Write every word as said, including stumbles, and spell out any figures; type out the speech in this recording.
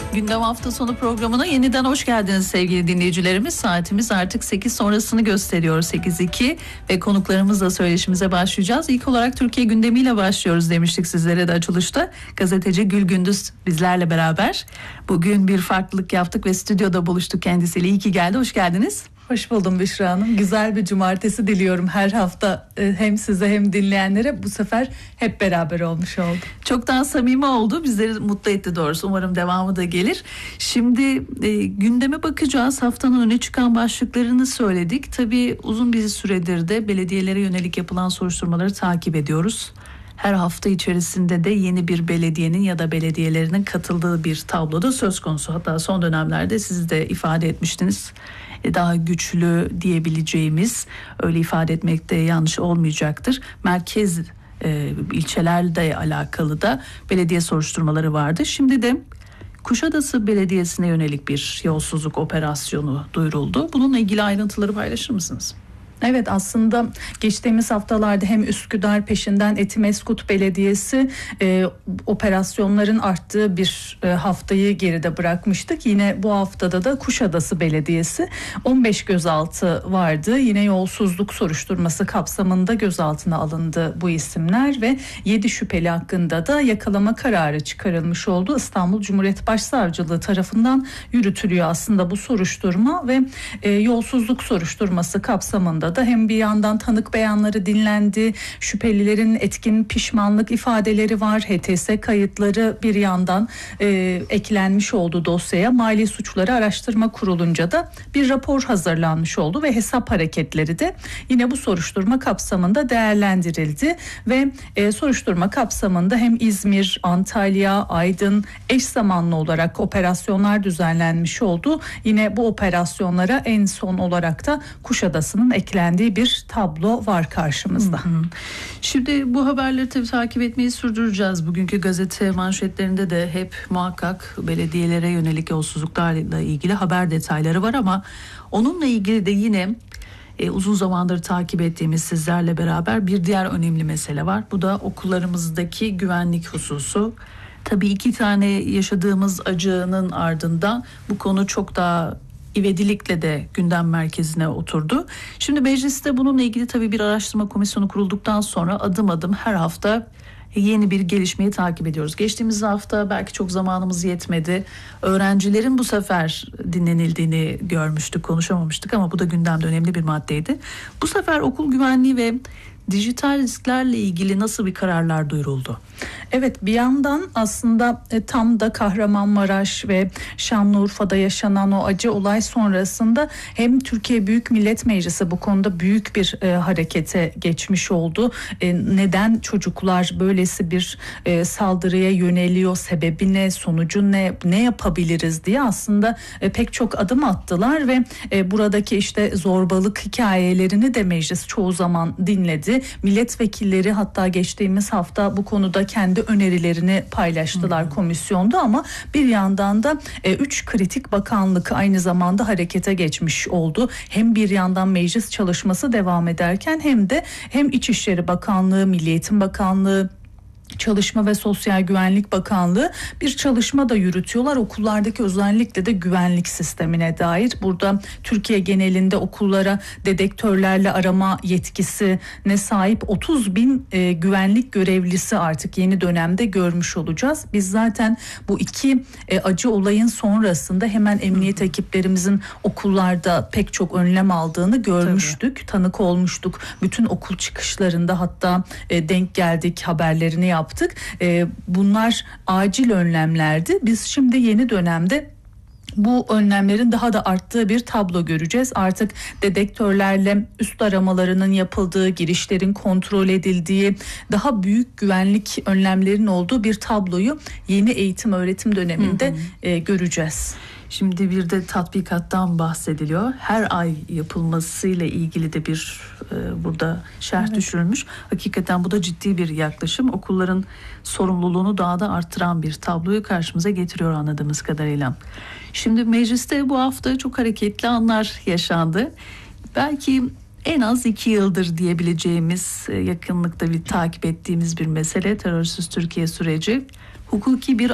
Gündem hafta sonu programına yeniden hoş geldiniz sevgili dinleyicilerimiz. Saatimiz artık sekiz sonrasını gösteriyor, sekiz iki ve konuklarımızla söyleşimize başlayacağız. İlk olarak Türkiye gündemiyle başlıyoruz demiştik sizlere de açılışta. Gazeteci Gül Gündüz bizlerle beraber. Bugün bir farklılık yaptık ve stüdyoda buluştuk kendisiyle. İyi ki geldi, hoş geldiniz. Hoş buldum Büşra Hanım. Güzel bir cumartesi diliyorum her hafta hem size hem dinleyenlere. Bu sefer hep beraber olmuş oldu. Çok daha samimi oldu. Bizleri mutlu etti doğrusu. Umarım devamı da gelir. Şimdi e, gündeme bakacağız. Haftanın öne çıkan başlıklarını söyledik. Tabii uzun bir süredir de belediyelere yönelik yapılan soruşturmaları takip ediyoruz. Her hafta içerisinde de yeni bir belediyenin ya da belediyelerinin katıldığı bir tabloda söz konusu. Hatta son dönemlerde siz de ifade etmiştiniz. Daha güçlü diyebileceğimiz, öyle ifade etmek de yanlış olmayacaktır, merkez e, ilçelerle alakalı da belediye soruşturmaları vardı. Şimdi de Kuşadası Belediyesi'ne yönelik bir yolsuzluk operasyonu duyuruldu. Bununla ilgili ayrıntıları paylaşır mısınız? Evet, aslında geçtiğimiz haftalarda hem Üsküdar peşinden Etimesgut Belediyesi e, operasyonların arttığı bir e, haftayı geride bırakmıştık. Yine bu haftada da Kuşadası Belediyesi on beş gözaltı vardı. Yine yolsuzluk soruşturması kapsamında gözaltına alındı bu isimler ve yedi şüpheli hakkında da yakalama kararı çıkarılmış oldu. İstanbul Cumhuriyet Başsavcılığı tarafından yürütülüyor aslında bu soruşturma ve e, yolsuzluk soruşturması kapsamında da hem bir yandan tanık beyanları dinlendi, şüphelilerin etkin pişmanlık ifadeleri var, H T S kayıtları bir yandan e, eklenmiş oldu dosyaya. Mali Suçları Araştırma Kurulu'nca da bir rapor hazırlanmış oldu ve hesap hareketleri de yine bu soruşturma kapsamında değerlendirildi ve e, soruşturma kapsamında hem İzmir, Antalya, Aydın eş zamanlı olarak operasyonlar düzenlenmiş oldu. Yine bu operasyonlara en son olarak da Kuşadası'nın eklendiği bir tablo var karşımızda. Hı hı. Şimdi bu haberleri tabii takip etmeyi sürdüreceğiz. Bugünkü gazete manşetlerinde de hep muhakkak belediyelere yönelik yolsuzluklarla ilgili haber detayları var ama onunla ilgili de yine e, uzun zamandır takip ettiğimiz sizlerle beraber bir diğer önemli mesele var. Bu da okullarımızdaki güvenlik hususu. Tabii iki tane yaşadığımız acının ardından bu konu çok daha ivedilikle de gündem merkezine oturdu. Şimdi mecliste bununla ilgili tabii bir araştırma komisyonu kurulduktan sonra adım adım her hafta yeni bir gelişmeyi takip ediyoruz. Geçtiğimiz hafta belki çok zamanımız yetmedi. Öğrencilerin bu sefer dinlenildiğini görmüştük, konuşamamıştık ama bu da gündemde önemli bir maddeydi. Bu sefer okul güvenliği ve dijital risklerle ilgili nasıl bir kararlar duyuruldu? Evet, bir yandan aslında e, tam da Kahramanmaraş ve Şanlıurfa'da yaşanan o acı olay sonrasında hem Türkiye Büyük Millet Meclisi bu konuda büyük bir e, harekete geçmiş oldu. E, neden çocuklar böylesi bir e, saldırıya yöneliyor, sebebi ne, sonucu ne, ne yapabiliriz diye aslında e, pek çok adım attılar ve e, buradaki işte zorbalık hikayelerini de meclis çoğu zaman dinledi. Milletvekilleri hatta geçtiğimiz hafta bu konuda kendi önerilerini paylaştılar hmm. komisyonda ama bir yandan da e, üç kritik bakanlık aynı zamanda harekete geçmiş oldu. Hem bir yandan meclis çalışması devam ederken hem de hem İçişleri Bakanlığı, Milli Eğitim Bakanlığı, Çalışma ve Sosyal Güvenlik Bakanlığı bir çalışma da yürütüyorlar. Okullardaki özellikle de güvenlik sistemine dair. Burada Türkiye genelinde okullara dedektörlerle arama yetkisine sahip otuz bin e, güvenlik görevlisi artık yeni dönemde görmüş olacağız. Biz zaten bu iki e, acı olayın sonrasında hemen emniyet ekiplerimizin okullarda pek çok önlem aldığını görmüştük. Tabii. Tanık olmuştuk. Bütün okul çıkışlarında hatta e, denk geldik, haberlerini yaptık. yaptık. Ee, bunlar acil önlemlerdi. Biz şimdi yeni dönemde bu önlemlerin daha da arttığı bir tablo göreceğiz. Artık dedektörlerle üst aramalarının yapıldığı, girişlerin kontrol edildiği, daha büyük güvenlik önlemlerinin olduğu bir tabloyu yeni eğitim öğretim döneminde hı hı. E, göreceğiz. Şimdi bir de tatbikattan bahsediliyor. Her ay yapılmasıyla ilgili de bir e, burada şerh evet. düşürülmüş. Hakikaten bu da ciddi bir yaklaşım. Okulların sorumluluğunu daha da arttıran bir tabloyu karşımıza getiriyor anladığımız kadarıyla. Şimdi mecliste bu hafta çok hareketli anlar yaşandı. Belki en az iki yıldır diyebileceğimiz yakınlıkta bir takip ettiğimiz bir mesele terörsüz Türkiye süreci. Hukuki bir